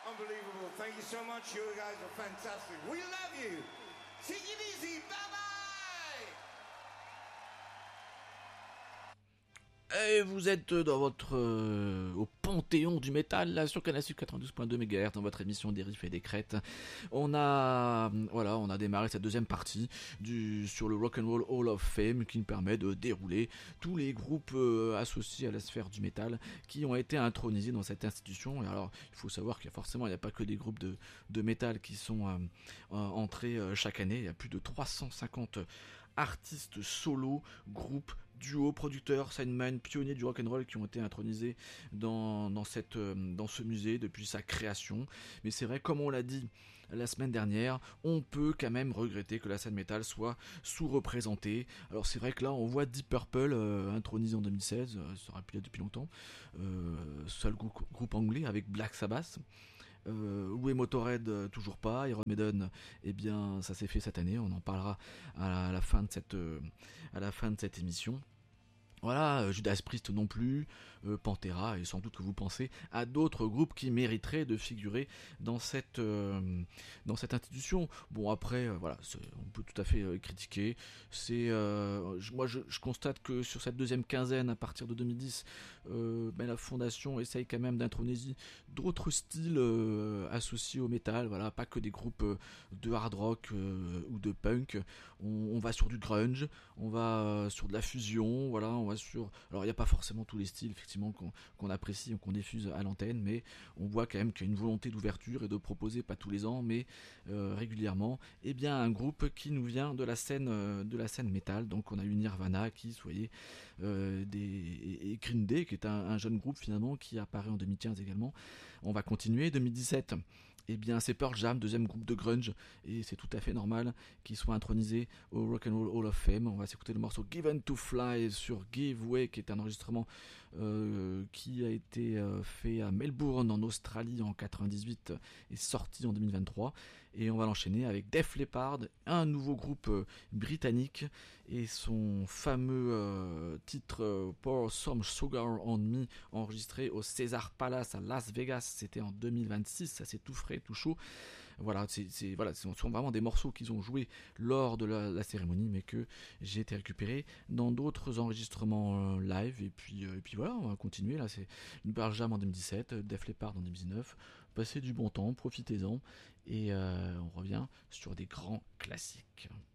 Unbelievable. Thank you so much. You guys are fantastic. We love you. Take it easy. Bye-bye. Et vous êtes dans votre au panthéon du métal là sur Canal Sud 92.2 MHz dans votre émission des riffs et des crêtes. On a démarré cette deuxième partie sur le Rock and Roll Hall of Fame qui nous permet de dérouler tous les groupes associés à la sphère du métal qui ont été intronisés dans cette institution. Et alors il faut savoir qu'il n'y a pas que des groupes de métal qui sont entrés chaque année. Il y a plus de 350 artistes solo, groupes, duos, producteurs, sidemen, pionniers du rock'n'roll qui ont été intronisés dans ce musée depuis sa création. Mais c'est vrai, comme on l'a dit la semaine dernière, on peut quand même regretter que la scène métal soit sous-représentée. Alors c'est vrai que là on voit Deep Purple intronisé en 2016, ça aurait pu être depuis longtemps, seul groupe anglais avec Black Sabbath. Où est Motorhead, toujours pas. Iron Maiden, eh bien ça s'est fait cette année, on en parlera à la fin de cette émission. Voilà, Judas Priest non plus, Pantera, et sans doute que vous pensez à d'autres groupes qui mériteraient de figurer dans cette institution. Bon après, voilà, on peut tout à fait critiquer. Je constate que sur cette deuxième quinzaine, à partir de 2010, la fondation essaye quand même d'introniser d'autres styles associés au métal. Voilà, pas que des groupes de hard rock ou de punk. On va sur du grunge, on va sur de la fusion, voilà, on va alors il n'y a pas forcément tous les styles effectivement qu'on apprécie ou qu'on diffuse à l'antenne, mais on voit quand même qu'il y a une volonté d'ouverture et de proposer, pas tous les ans, mais régulièrement, un groupe qui nous vient de la scène métal. Donc on a eu Nirvana et Green Day qui est un jeune groupe finalement qui apparaît en 2015 également. On va continuer 2017. C'est Pearl Jam, deuxième groupe de grunge, et c'est tout à fait normal qu'ils soient intronisés au Rock and Roll Hall of Fame. On va s'écouter le morceau Given to Fly sur Give Way, qui est un enregistrement qui a été fait à Melbourne en Australie en 98 et sorti en 2023. Et on va l'enchaîner avec Def Leppard, un nouveau groupe britannique, et son fameux titre Pour Some Sugar on Me, enregistré au Caesar Palace à Las Vegas. C'était en 2026, ça c'est tout frais, tout chaud. Voilà, ce sont vraiment des morceaux qu'ils ont joués lors de la cérémonie, mais que j'ai été récupéré dans d'autres enregistrements live. Et puis voilà, on va continuer. Là, c'est une Pearl Jam en 2017, Def Leppard en 2019. Passez du bon temps, profitez-en, et on revient sur des grands classiques.